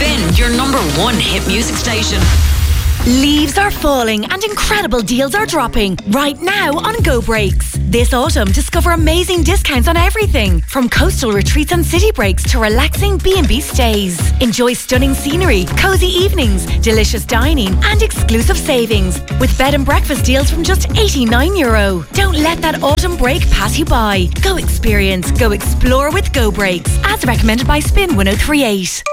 Spin, your number one hit music station. Leaves are falling and incredible deals are dropping right now on Go Breaks. This autumn, discover amazing discounts on everything from coastal retreats and city breaks to relaxing B&B stays. Enjoy stunning scenery, cozy evenings, delicious dining and exclusive savings with bed and breakfast deals from just €89. Don't let that autumn break pass you by. Go experience, go explore with Go Breaks, as recommended by Spin 1038.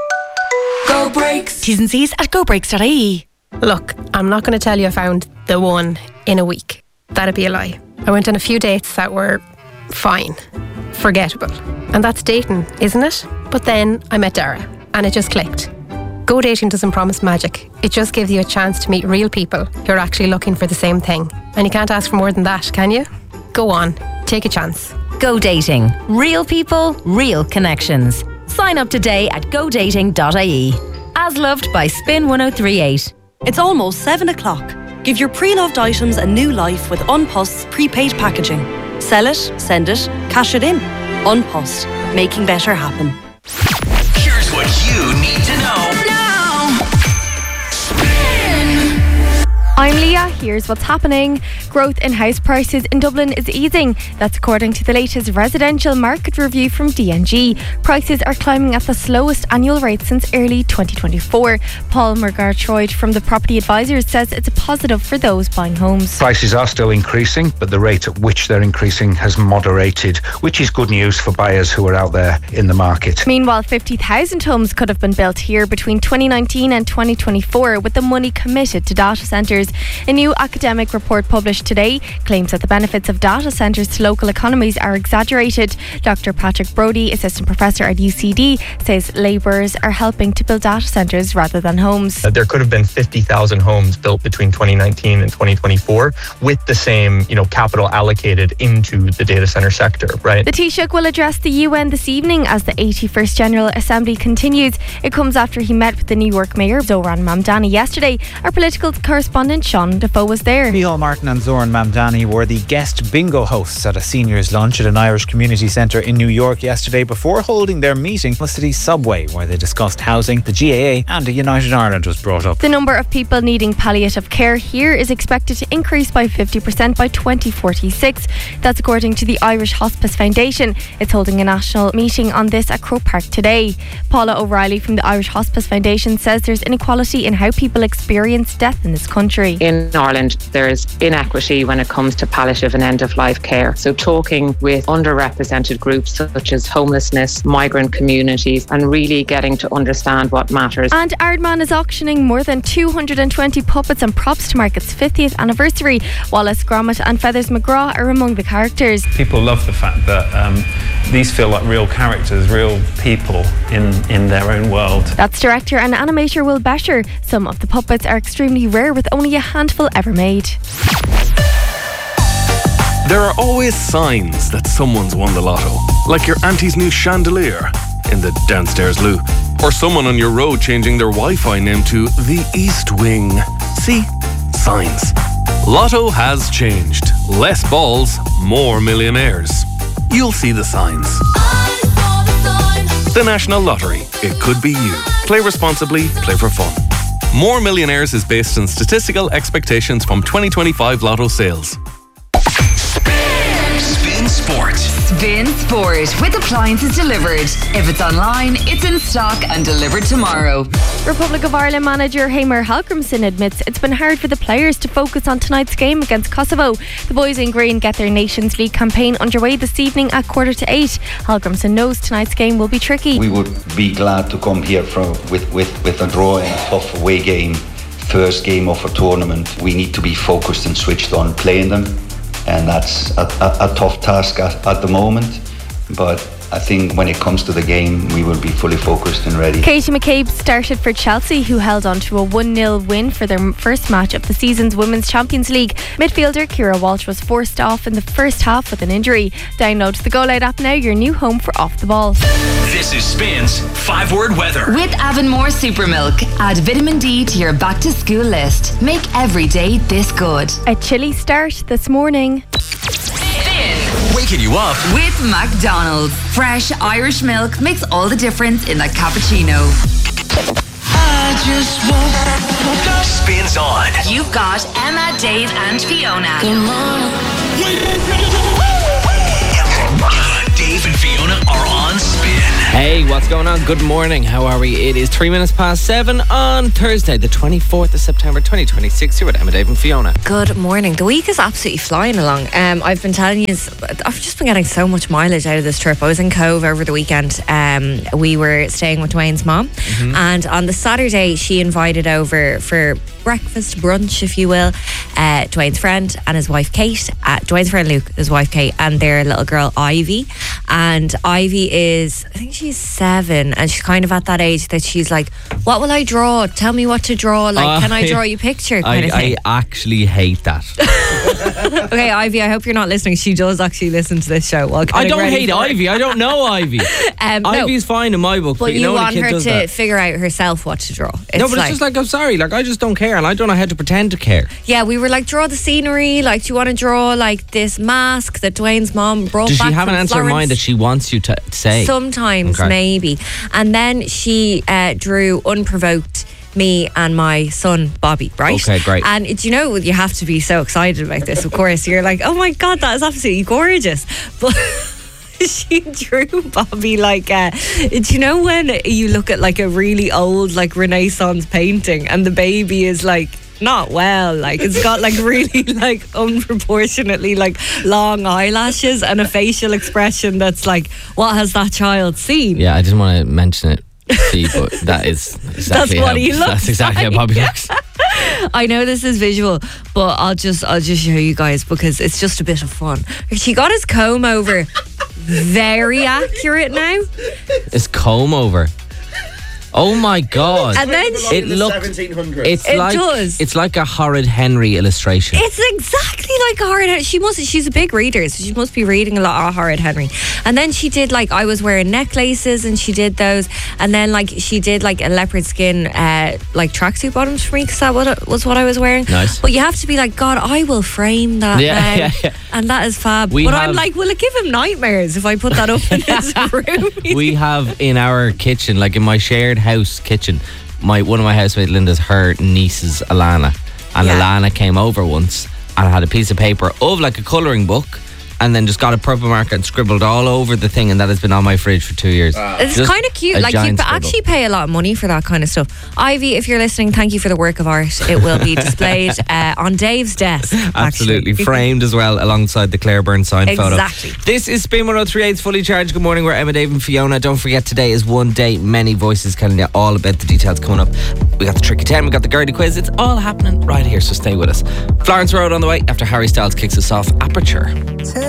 Go Breaks. T's and C's at gobreaks.ie. Look, I'm not going to tell you I found the one in a week. That'd be a lie. I went on a few dates that were fine, forgettable. And that's dating, isn't it? But then I met Dara and it just clicked. Go Dating doesn't promise magic. It just gives you a chance to meet real people who are actually looking for the same thing. And you can't ask for more than that, can you? Go on, take a chance. Go Dating. Real people, real connections. Sign up today at godating.ie. As loved by Spin 1038. It's almost 7 o'clock. Give your pre-loved items a new life with Unpost's prepaid packaging. Sell it, send it, cash it in. Unpost, making better happen. Here's what you need to know now. Spin. I'm Leah. Here's what's happening. Growth in house prices in Dublin is easing. That's according to the latest residential market review from DNG. Prices are climbing at the slowest annual rate since early 2024. Paul Murgatroyd from the Property Advisors says it's a positive for those buying homes. Prices are still increasing, but the rate at which they're increasing has moderated, which is good news for buyers who are out there in the market. Meanwhile, 50,000 homes could have been built here between 2019 and 2024 with the money committed to data centres. A new academic report published today claims that the benefits of data centres to local economies are exaggerated. Dr. Patrick Brodie, Assistant Professor at UCD, says labourers are helping to build data centres rather than homes. There could have been 50,000 homes built between 2019 and 2024 with the same, capital allocated into the data centre sector, right? The Taoiseach will address the UN this evening as the 81st General Assembly continues. It comes after he met with the New York Mayor Zoran Mamdani yesterday. Our political correspondent Sean Defoe was there. Micheál Martin and Zoran Mamdani were the guest bingo hosts at a seniors lunch at an Irish community centre in New York yesterday before holding their meeting at the city's subway, where they discussed housing, the GAA and a United Ireland was brought up. The number of people needing palliative care here is expected to increase by 50% by 2046. That's according to the Irish Hospice Foundation. It's holding a national meeting on this at Croke Park today. Paula O'Reilly from the Irish Hospice Foundation says there's inequality in how people experience death in this country. In Ireland, there's inequity when it comes to palliative and end-of-life care. So talking with underrepresented groups such as homelessness, migrant communities, and really getting to understand what matters. And Ardman is auctioning more than 220 puppets and props to mark its 50th anniversary. Wallace Gromit and Feathers McGraw are among the characters. People love the fact that these feel like real characters, real people in their own world. That's director and animator Will Besher. Some of the puppets are extremely rare, with only a handful ever made. There are always signs that someone's won the lotto, like your auntie's new chandelier in the downstairs loo, or someone on your road changing their Wi-Fi name to the East Wing. See? Signs. Lotto has changed. Less balls, more millionaires. You'll see the signs. The National Lottery. It could be you. Play responsibly, play for fun. More Millionaires is based on statistical expectations from 2025 Lotto sales. Spin Sport. Spin Sport with appliances delivered. If it's online, it's in stock and delivered tomorrow. Republic of Ireland manager Heimir Hallgrímsson admits it's been hard for the players to focus on tonight's game against Kosovo. The boys in green get their Nations League campaign underway this evening at 7:45. Hallgrímsson knows tonight's game will be tricky. We would be glad to come here with a draw in a tough away game. First game of a tournament. We need to be focused and switched on playing them. And that's a tough task at the moment, but I think when it comes to the game, we will be fully focused and ready. Katie McCabe started for Chelsea, who held on to a 1-0 win for their first match of the season's Women's Champions League. Midfielder Kira Walsh was forced off in the first half with an injury. Download the Go Loud app now, your new home for Off the Ball. This is Spin's 5-word weather. With Avonmore Super Milk, add vitamin D to your back to school list. Make every day this good. A chilly start this morning. Waking you up With McDonald's. Fresh Irish milk makes all the difference in a cappuccino. I just won't. Spins on. You've got Emma, Dave, and Fiona. Good morning. Dave and Fiona are on Spin. Hey, what's going on? Good morning. How are we? It is 3 minutes past 7 on Thursday, the 24th of September 2026. Here with Emma, Dave and Fiona. Good morning. The week is absolutely flying along. I've been telling you, I've just been getting so much mileage out of this trip. I was in Cove over the weekend. We were staying with Dwayne's mom, and on the Saturday she invited over for breakfast, brunch, if you will, Dwayne's friend and his wife Kate, Dwayne's friend Luke, his wife Kate, and their little girl Ivy. And Ivy is, I think she's 7, and she's kind of at that age that she's like, what will I draw? Tell me what to draw. Like, can I draw you a picture? Kind of thing. I actually hate that. Okay, Ivy, I hope you're not listening. She does actually listen to this show. I don't hate Ivy. I don't know Ivy. Ivy's fine in my book. But you know want her to figure out herself what to draw. It's just like, I'm sorry, like, I just don't care, and I don't know how to pretend to care. Yeah, we were like, draw the scenery. Like, do you want to draw like this mask that Dwayne's mom brought back? Does she have an answer Florence? in mind that she wants you to say? Sometimes, maybe. And then she drew unprovoked me and my son Bobby, right? Okay, great. And you know, you have to be so excited about this, of course. You're like, oh my God, that is absolutely gorgeous. But she drew Bobby like, do you know when you look at like a really old like Renaissance painting and the baby is like not well, like it's got like really like unproportionately like long eyelashes and a facial expression that's like, what has that child seen? Yeah, I didn't want to mention it, but that is exactly that's what he looks That's exactly like. how Bobby looks. I know this is visual, but I'll just show you guys because it's just a bit of fun. She got his comb over very accurate now. His comb over. Oh my God! And then it looks 1700s. It's like a Horrid Henry illustration. It's exactly like Horrid Henry. She's a big reader, so she must be reading a lot of Horrid Henry. And then she did like, I was wearing necklaces and she did those, and then like she did like a leopard skin like tracksuit bottoms for me because that was what I was wearing. Nice. But you have to be like, God, I will frame that now. And that is fab. I'm like, will it give him nightmares if I put that up in his room? We have in our kitchen, like in my shared house kitchen, one of my housemates Linda's, her niece's Alana, and Alana came over once and had a piece of paper of like a colouring book and then just got a purple marker and scribbled all over the thing, and that has been on my fridge for 2 years. It's kind of cute. Like, you actually pay a lot of money for that kind of stuff. Ivy, if you're listening, thank you for the work of art. It will be displayed on Dave's desk. Absolutely. Framed as well alongside the Claire Burnside photo. Exactly. This is Spin 103.8's Fully Charged. Good morning. We're Emma, Dave and Fiona. Don't forget, today is one day, many voices telling you all about the details coming up. We got the Tricky 10, we got the Gertie quiz. It's all happening right here, so stay with us. Florence Road on the way after Harry Styles kicks us off. Aperture.